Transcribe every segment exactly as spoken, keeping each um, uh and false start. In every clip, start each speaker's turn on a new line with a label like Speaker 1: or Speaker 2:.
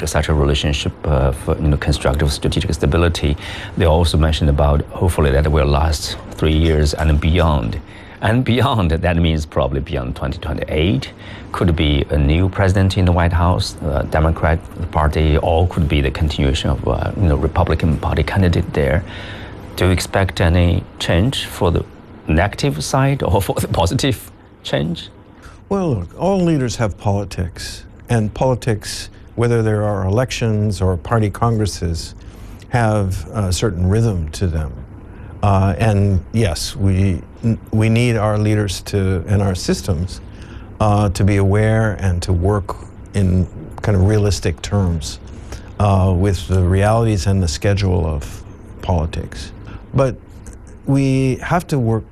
Speaker 1: build such a relationship uh, for you know, constructive strategic stability. They also mentioned about hopefully that will last three years and beyond. And beyond, that means probably beyond twenty twenty-eight, could be a new president in the White House, uh, Democrat Party, or could be the continuation of uh, you know, Republican Party candidate there. Do you expect any change for the negative side or for the positive change?
Speaker 2: Well, look, all leaders have politics, and politics, whether there are elections or party congresses, have a certain rhythm to them. Uh, and yes, we we need our leaders to and our systems uh, to be aware and to work in kind of realistic terms uh, with the realities and the schedule of politics. But we have to work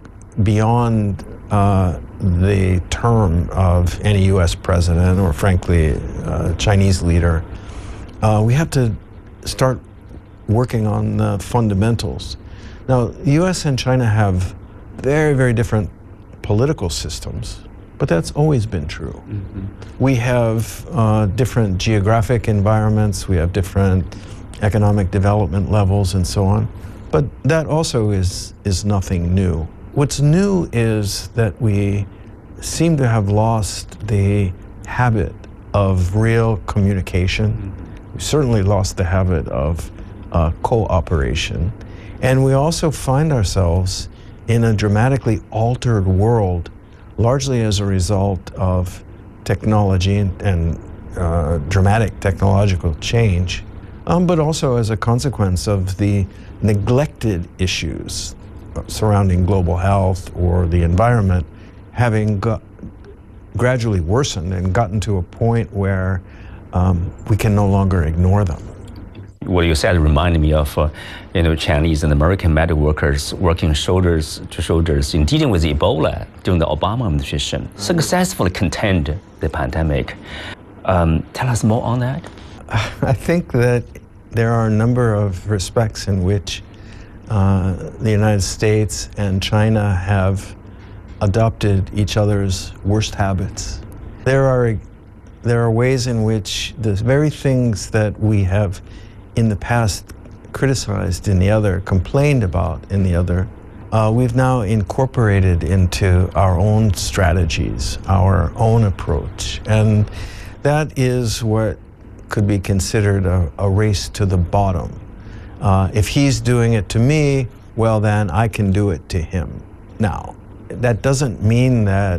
Speaker 2: beyond uh, the term of any U S president or, frankly, uh, Chinese leader. Uh, we have to start working on the fundamentals. Now, the U S and China have very, very different political systems, but that's always been true. Mm-hmm. We have uh, different geographic environments, we have different economic development levels and so on, but that also is, is nothing new. What's new is that we seem to have lost the habit of real communication. Mm-hmm. We've certainly lost the habit of uh, cooperation. And we also find ourselves in a dramatically altered world, largely as a result of technology and, and uh, dramatic technological change, um, but also as a consequence of the neglected issues surrounding global health or the environment having got gradually worsened and gotten to a point where um, we can no longer ignore them.
Speaker 1: What you said reminded me of, uh, you know, Chinese and American medical workers working shoulders to shoulders in dealing with Ebola during the Obama administration, successfully contained the pandemic. Um, tell us more on that.
Speaker 2: I think that there are a number of respects in which uh, the United States and China have adopted each other's worst habits. There are, there are ways in which the very things that we have in the past criticized in the other, complained about in the other, uh, we've now incorporated into our own strategies, our own approach. And that is what could be considered a, a race to the bottom. Uh, if he's doing it to me, well then I can do it to him. Now, that doesn't mean that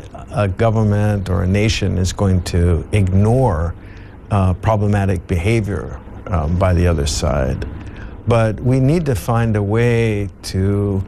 Speaker 2: a government or a nation is going to ignore uh, problematic behavior Um, by the other side. But we need to find a way to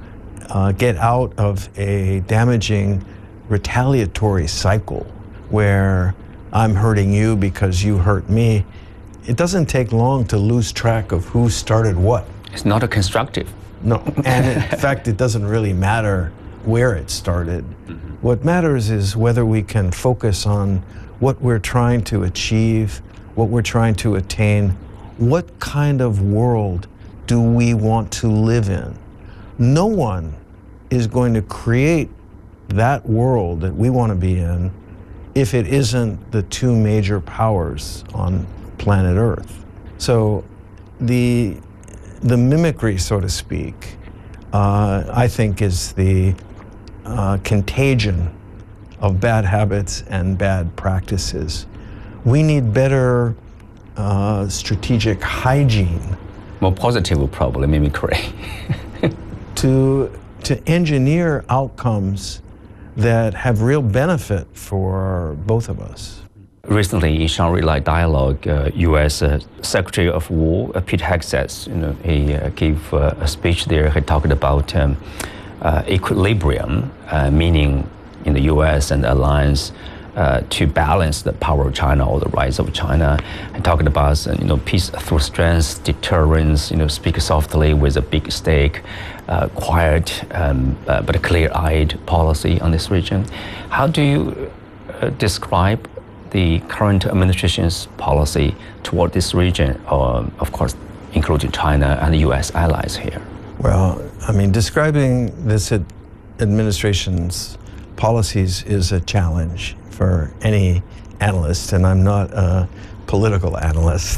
Speaker 2: uh, get out of a damaging retaliatory cycle where I'm hurting you because you hurt me. It doesn't take long to lose track of who started what.
Speaker 1: It's not a constructive.
Speaker 2: No, and in fact, it doesn't really matter where it started. Mm-hmm. What matters is whether we can focus on what we're trying to achieve, what we're trying to attain. What kind of world do we want to live in? No one is going to create that world that we want to be in if it isn't the two major powers on planet Earth. So the, the mimicry, so to speak, uh, I think is the uh, contagion of bad habits and bad practices. We need better Uh, strategic hygiene.
Speaker 1: More positive probably mimicry.
Speaker 2: to, to engineer outcomes that have real benefit for both of us.
Speaker 1: Recently in Shangri-La Dialogue, uh, U S Uh, Secretary of War uh, Pete Hegseth, you know, he uh, gave uh, a speech there. He talked about um, uh, equilibrium, uh, meaning in the U S and the alliance Uh, to balance the power of China or the rise of China, and talking about uh, you know peace through strength, deterrence, you know speak softly with a big stake, uh, quiet um, uh, but a clear-eyed policy on this region. How do you uh, describe the current administration's policy toward this region, uh, of course, including China and the U S allies here?
Speaker 2: Well, I mean, describing this ad administration's policies is a challenge for any analyst, and I'm not a political analyst.